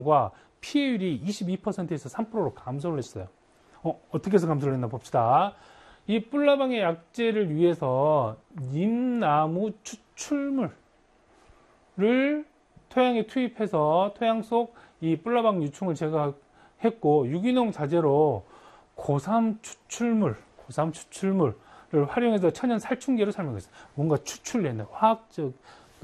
과 피해율이 22%에서 3%로 감소를 했어요. 어떻게 해서 감소를 했나 봅시다. 이 뿔나방의 약재를 위해서 님나무 추출물을 토양에 투입해서 토양 속 이 뿔나방 유충을 제거했고, 유기농 자재로 고삼 추출물을 활용해서 천연 살충제로 사용했어요. 뭔가 추출했네. 화학적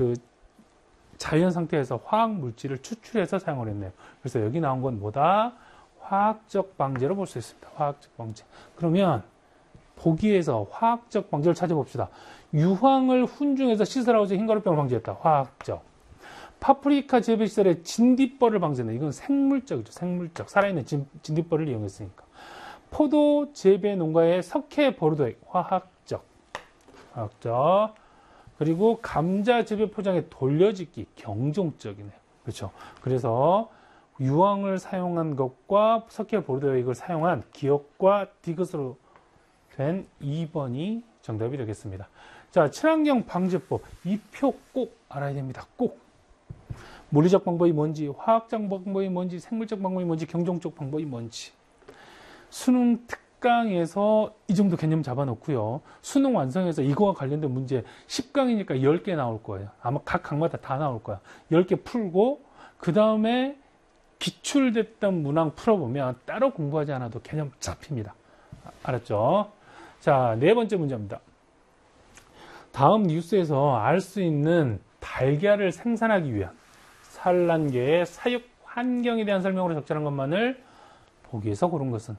자연 상태에서 화학 물질을 추출해서 사용을 했네요. 그래서 여기 나온 건 뭐다? 화학적 방제로 볼 수 있습니다. 화학적 방제. 그러면 보기에서 화학적 방제를 찾아봅시다. 유황을 훈중해서 시설하고 흰가루병을 방지했다. 화학적. 파프리카 재배 시설에 진딧벌을 방지했다. 이건 생물적이죠. 생물적. 살아있는 진딧벌을 이용했으니까. 포도 재배 농가의 석회 버루도액. 화학적. 화학적. 그리고 감자 재배 포장의 돌려짓기. 경종적이네요. 그렇죠. 그래서 유황을 사용한 것과 석회 버루도액을 사용한 기역과 디귿으로 된 2번이 정답이 되겠습니다. 자, 친환경 방제법. 이 표 꼭 알아야 됩니다. 꼭. 물리적 방법이 뭔지, 화학적 방법이 뭔지, 생물적 방법이 뭔지, 경종적 방법이 뭔지. 수능 특강에서 이 정도 개념 잡아놓고요. 수능 완성해서 이거와 관련된 문제 10강이니까 10개 나올 거예요. 아마 각 강마다 다 나올 거야. 10개 풀고 그 다음에 기출됐던 문항 풀어보면 따로 공부하지 않아도 개념 잡힙니다. 알았죠? 자, 네 번째 문제입니다. 다음 뉴스에서 알 수 있는 달걀을 생산하기 위한 산란계의 사육 환경에 대한 설명으로 적절한 것만을 보기에서 고른 것은.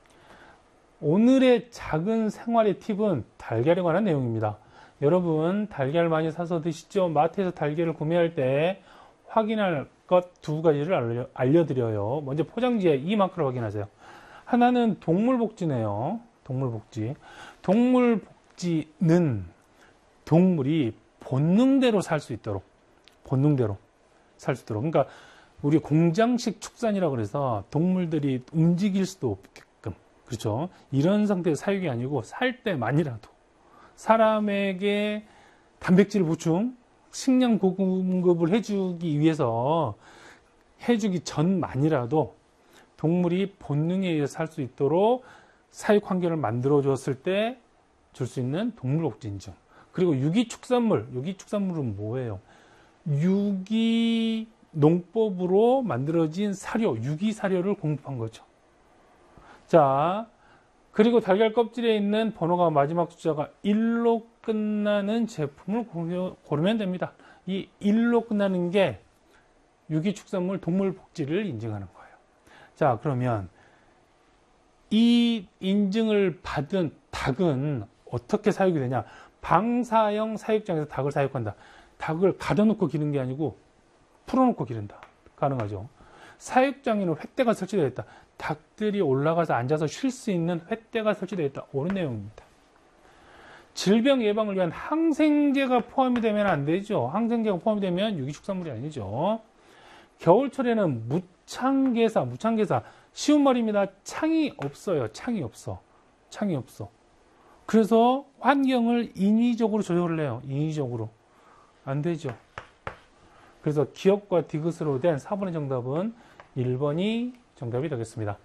오늘의 작은 생활의 팁은 달걀에 관한 내용입니다. 여러분 달걀 많이 사서 드시죠? 마트에서 달걀을 구매할 때 확인할 것 두 가지를 알려드려요. 먼저 포장지에 이 마크를 확인하세요. 하나는 동물복지네요. 동물복지. 동물복지는 동물이 본능대로 살 수 있도록, 본능대로 살 수 있도록. 그러니까 우리 공장식 축산이라고 그래서 동물들이 움직일 수도 없게끔, 그렇죠? 이런 상태의 사육이 아니고 살 때만이라도 사람에게 단백질 보충, 식량 공급을 해주기 위해서 해주기 전만이라도 동물이 본능에 의해 살 수 있도록 사육 환경을 만들어 줬을 때 줄 수 있는 동물복지 인증. 그리고 유기축산물, 유기축산물은 뭐예요? 유기농법으로 만들어진 사료, 유기사료를 공급한 거죠. 자, 그리고 달걀 껍질에 있는 번호가 마지막 숫자가 1로 끝나는 제품을 고르면 됩니다. 이 1로 끝나는 게 유기축산물 동물복지를 인증하는 거예요. 자, 그러면 이 인증을 받은 닭은 어떻게 사육이 되냐? 방사형 사육장에서 닭을 사육한다. 닭을 가둬놓고 기른 게 아니고 풀어놓고 기른다. 가능하죠. 사육장에는 횃대가 설치되어 있다. 닭들이 올라가서 앉아서 쉴 수 있는 횃대가 설치되어 있다. 옳은 내용입니다. 질병 예방을 위한 항생제가 포함이 되면 안 되죠. 항생제가 포함이 되면 유기축산물이 아니죠. 겨울철에는 무창개사. 쉬운 말입니다. 창이 없어요. 창이 없어. 그래서 환경을 인위적으로 조절을 해요. 인위적으로. 안 되죠. 그래서 기역과 디귿으로 된 4번의 정답은 1번이 정답이 되겠습니다.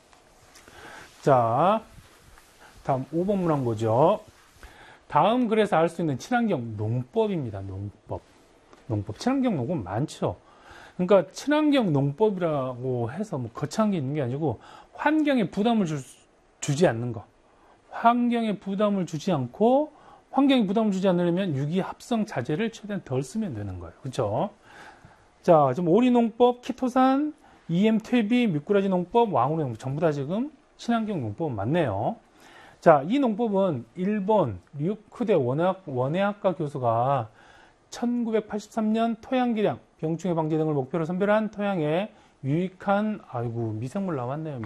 자, 다음 5번 문항 보죠. 다음 글에서 알 수 있는 친환경 농법입니다. 농법. 친환경 농법 많죠. 그러니까 친환경 농법이라고 해서 뭐 거창한 게 있는 게 아니고 환경에 부담을 주지 않는 거. 환경에 부담을 주지 않고 환경에 부담을 주지 않으려면 유기합성 자재를 최대한 덜 쓰면 되는 거예요. 그렇죠? 자, 지금 오리농법, 키토산, EM 퇴비, 미꾸라지 농법, 왕우리 농법 전부 다 지금 친환경 농법은 맞네요. 자, 이 농법은 일본 류쿠대 원예학과 교수가 1983년 토양기량, 병충해 방제 등을 목표로 선별한 토양에 유익한, 미생물 나왔네요.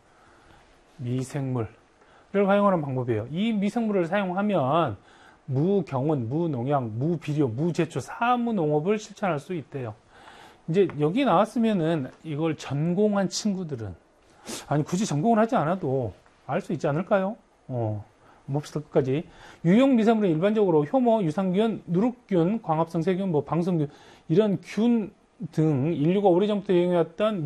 미생물을 활용하는 방법이에요. 이 미생물을 사용하면 무경운, 무농약, 무비료, 무제초, 사무농업을 실천할 수 있대요. 이제 여기 나왔으면은 이걸 전공한 친구들은, 굳이 전공을 하지 않아도 알 수 있지 않을까요? 봅시다, 끝까지. 유용 미생물은 일반적으로 효모, 유산균, 누룩균, 광합성 세균, 방성균, 이런 균 등 인류가 오래전부터 이용해왔던